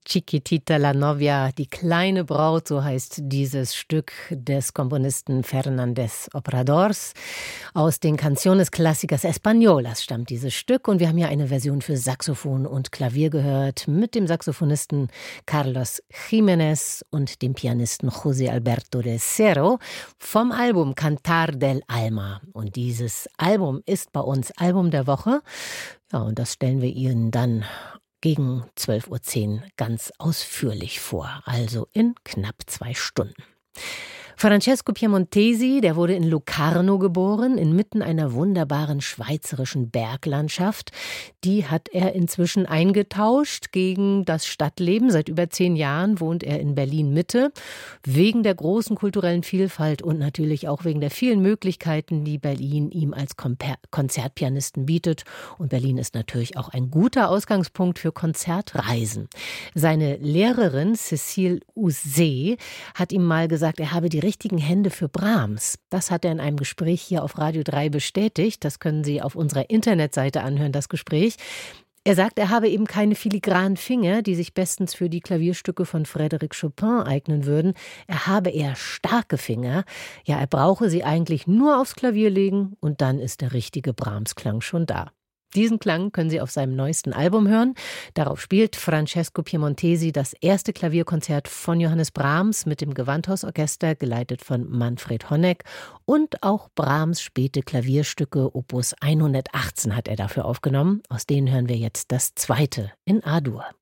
Chiquitita la Novia, die kleine Braut, so heißt dieses Stück des Komponisten Fernández Obradors. Aus den Canciones Clásicas Españolas stammt dieses Stück und wir haben ja eine Version für Saxophon und Klavier gehört mit dem Saxophonisten Carlos Jiménez und dem Pianisten José Alberto de Cero vom Album Cantar del Alma. Und dieses Album ist bei uns Album der Woche. Ja, und das stellen wir Ihnen dann gegen 12:10 Uhr ganz ausführlich vor, also in knapp 2 Stunden. Francesco Piemontesi, der wurde in Locarno geboren, inmitten einer wunderbaren schweizerischen Berglandschaft. Die hat er inzwischen eingetauscht gegen das Stadtleben. Seit über 10 Jahren wohnt er in Berlin-Mitte. Wegen der großen kulturellen Vielfalt und natürlich auch wegen der vielen Möglichkeiten, die Berlin ihm als Konzertpianisten bietet. Und Berlin ist natürlich auch ein guter Ausgangspunkt für Konzertreisen. Seine Lehrerin Cécile Houzé hat ihm mal gesagt, er habe die richtigen Hände für Brahms. Das hat er in einem Gespräch hier auf Radio 3 bestätigt. Das können Sie auf unserer Internetseite anhören, das Gespräch. Er sagt, er habe eben keine filigranen Finger, die sich bestens für die Klavierstücke von Frédéric Chopin eignen würden. Er habe eher starke Finger. Ja, er brauche sie eigentlich nur aufs Klavier legen und dann ist der richtige Brahms-Klang schon da. Diesen Klang können Sie auf seinem neuesten Album hören. Darauf spielt Francesco Piemontesi das erste Klavierkonzert von Johannes Brahms mit dem Gewandhausorchester, geleitet von Manfred Honeck. Und auch Brahms späte Klavierstücke, Opus 118 hat er dafür aufgenommen. Aus denen hören wir jetzt das zweite in A-Dur.